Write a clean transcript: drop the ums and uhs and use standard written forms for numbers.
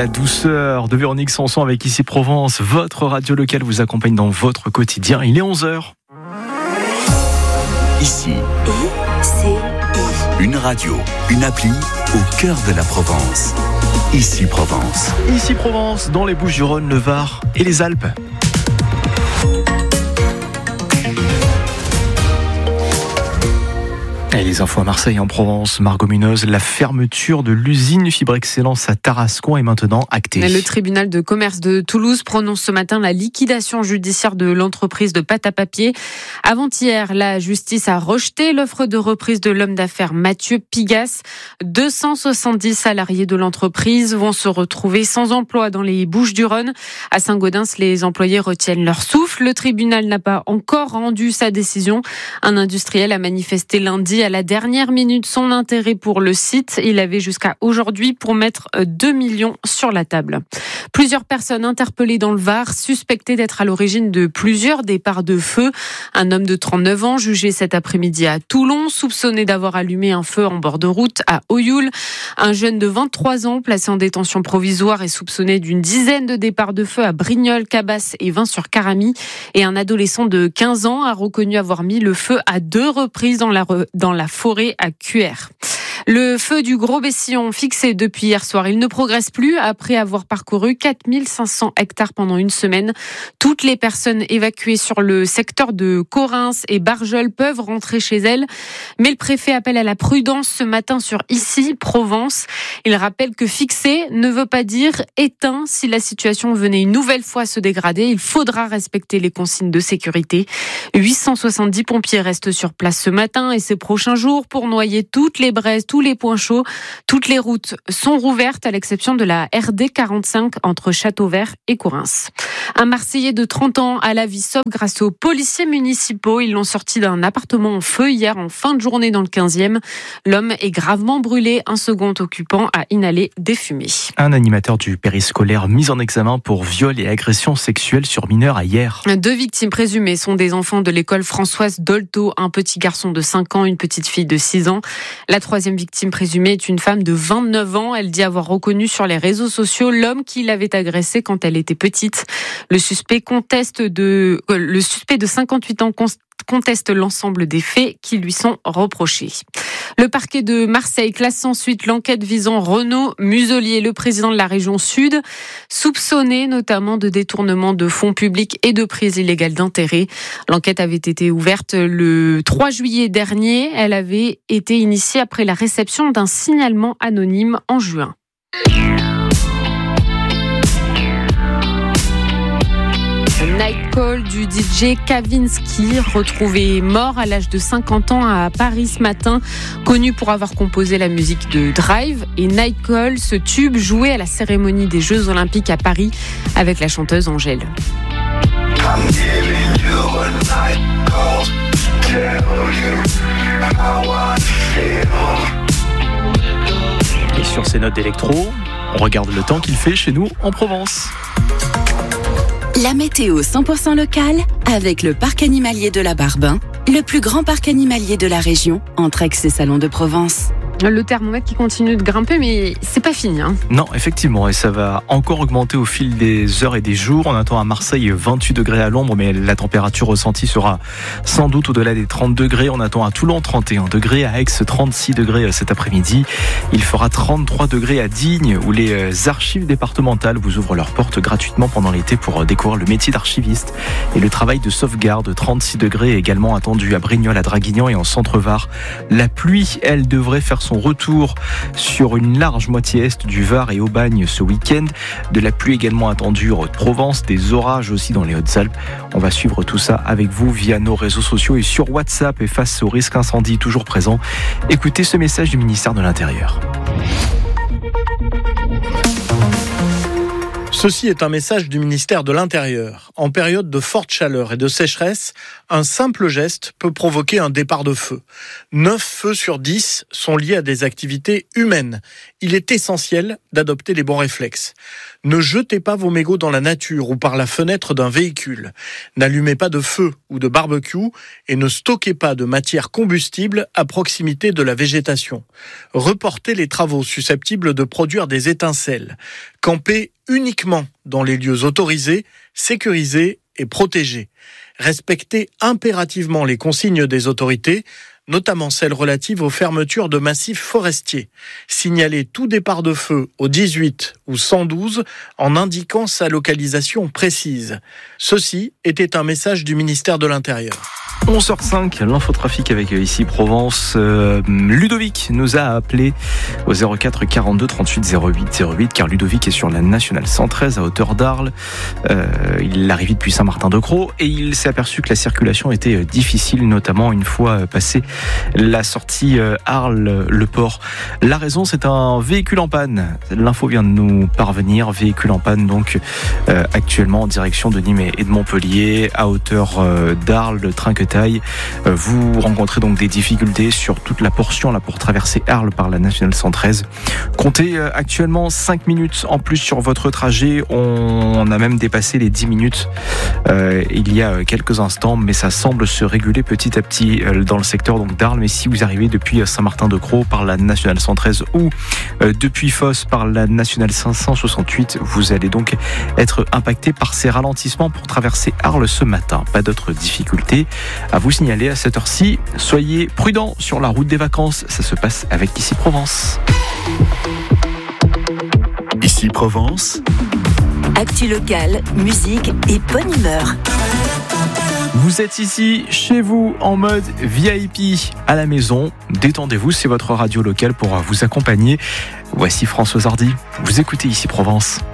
La douceur de Véronique Sanson avec Ici Provence. Votre radio locale vous accompagne dans votre quotidien. Il est 11h. Ici, une radio, une appli au cœur de la Provence. Ici Provence. Ici Provence, dans les Bouches-du-Rhône, le Var et les Alpes. Et les infos à Marseille et en Provence, Margot Munoz, la fermeture de l'usine Fibre Excellence à Tarascon est maintenant actée. Le tribunal de commerce de Toulouse prononce ce matin la liquidation judiciaire de l'entreprise de pâte à papier. Avant-hier, la justice a rejeté l'offre de reprise de l'homme d'affaires Mathieu Pigasse. 270 salariés de l'entreprise vont se retrouver sans emploi dans les Bouches-du-Rhône. À Saint-Gaudens, les employés retiennent leur souffle. Le tribunal n'a pas encore rendu sa décision. Un industriel a manifesté lundi à la dernière minute son intérêt pour le site. Il avait jusqu'à aujourd'hui pour mettre 2 millions sur la table. Plusieurs personnes interpellées dans le Var, suspectées d'être à l'origine de plusieurs départs de feu. Un homme de 39 ans jugé cet après-midi à Toulon, soupçonné d'avoir allumé un feu en bord de route à Oyoul. Un jeune de 23 ans placé en détention provisoire est soupçonné d'une dizaine de départs de feu à Brignoles, Cabas et Vins-sur-Caramie. Et un adolescent de 15 ans a reconnu avoir mis le feu à 2 reprises dans la forêt à Cuers. Le feu du Gros Bessillon fixé depuis hier soir, il ne progresse plus après avoir parcouru 4500 hectares pendant une semaine. Toutes les personnes évacuées sur le secteur de Corrins et Bargeul peuvent rentrer chez elles. Mais le préfet appelle à la prudence ce matin sur Ici Provence. Il rappelle que fixé ne veut pas dire éteint. Si la situation venait une nouvelle fois se dégrader, il faudra respecter les consignes de sécurité. 870 pompiers restent sur place ce matin et ces prochains jours pour noyer toutes les braises, tous les points chauds. Toutes les routes sont rouvertes à l'exception de la RD 45 entre Châteauvert et Corrins. Un Marseillais de 30 ans a la vie sobre grâce aux policiers municipaux. Ils l'ont sorti d'un appartement en feu hier en fin de journée dans le 15e. L'homme est gravement brûlé. Un second occupant a inhalé des fumées. Un animateur du périscolaire mis en examen pour viol et agression sexuelle sur mineur à Hyères. 2 victimes présumées sont des enfants de l'école Françoise Dolto, un petit garçon de 5 ans, une petite fille de 6 ans. La 3e victime présumée est une femme de 29 ans. Elle dit avoir reconnu sur les réseaux sociaux l'homme qui l'avait agressée quand elle était petite. Le suspect de 58 ans conteste l'ensemble des faits qui lui sont reprochés. Le parquet de Marseille classe ensuite l'enquête visant Renaud Muselier, le président de la région Sud, soupçonné notamment de détournement de fonds publics et de prise illégale d'intérêt. L'enquête avait été ouverte le 3 juillet dernier. Elle avait été initiée après la réception d'un signalement anonyme en juin. Night Call du DJ Kavinsky, retrouvé mort à l'âge de 50 ans à Paris ce matin, connu pour avoir composé la musique de Drive. Et Night Call, ce tube joué à la cérémonie des Jeux Olympiques à Paris avec la chanteuse Angèle. Et sur ces notes d'électro, on regarde le temps qu'il fait chez nous en Provence. La météo 100% locale avec le parc animalier de la Barbin, le plus grand parc animalier de la région, entre Aix et Salon de Provence. Le thermomètre qui continue de grimper, mais c'est pas fini. Non, effectivement, et ça va encore augmenter au fil des heures et des jours. On attend à Marseille 28 degrés à l'ombre, mais la température ressentie sera sans doute au-delà des 30 degrés. On attend à Toulon 31 degrés, à Aix 36 degrés cet après-midi. Il fera 33 degrés à Digne, où les archives départementales vous ouvrent leurs portes gratuitement pendant l'été pour découvrir le métier d'archiviste et le travail de sauvegarde. 36 degrés également attendu à Brignoles, à Draguignan et en Centre-Var. La pluie, elle, devrait faire son retour sur une large moitié est du Var et Aubagne ce week-end. De la pluie également attendue en Haute-Provence, des orages aussi dans les Hautes-Alpes. On va suivre tout ça avec vous via nos réseaux sociaux et sur WhatsApp. Et face au risque incendie toujours présent, écoutez ce message du ministère de l'Intérieur. Ceci est un message du ministère de l'Intérieur. En période de forte chaleur et de sécheresse, un simple geste peut provoquer un départ de feu. 9 feux sur 10 sont liés à des activités humaines. Il est essentiel d'adopter les bons réflexes. Ne jetez pas vos mégots dans la nature ou par la fenêtre d'un véhicule. N'allumez pas de feu ou de barbecue et ne stockez pas de matière combustible à proximité de la végétation. Reportez les travaux susceptibles de produire des étincelles. Campez uniquement dans les lieux autorisés, sécurisés et protégés. Respectez impérativement les consignes des autorités, notamment celles relatives aux fermetures de massifs forestiers. Signalez tout départ de feu au 18 ou 112 en indiquant sa localisation précise. Ceci était un message du ministère de l'Intérieur. 11h05, l'infotrafic avec ici Provence. Ludovic nous a appelé au 04 42 38 08 08 car Ludovic est sur la nationale 113 à hauteur d'Arles. Il arrive depuis Saint-Martin-de-Crau et il s'est aperçu que la circulation était difficile, notamment une fois passé la sortie Arles-le-Port. La raison, c'est un véhicule en panne. L'info vient de nous parvenir. Véhicule en panne donc actuellement en direction de Nîmes et de Montpellier à hauteur d'Arles, de Trinquetaille. Vous rencontrez donc des difficultés sur toute la portion là pour traverser Arles par la nationale 113. Comptez actuellement 5 minutes en plus sur votre trajet. On a même dépassé les 10 minutes il y a quelques instants, mais ça semble se réguler petit à petit dans le secteur donc d'Arles. Mais si vous arrivez depuis Saint-Martin-de-Crau par la nationale 113 ou depuis Fosse par la nationale 568, vous allez donc être impacté par ces ralentissements pour traverser Arles ce matin. Pas d'autres difficultés à vous signaler à cette heure-ci. Soyez prudents sur la route des vacances. Ça se passe avec Ici Provence. Ici Provence. Actu locale, musique et bonne humeur. Vous êtes ici, chez vous, en mode VIP à la maison. Détendez-vous, c'est votre radio locale pour vous accompagner. Voici Françoise Hardy. Vous écoutez Ici Provence.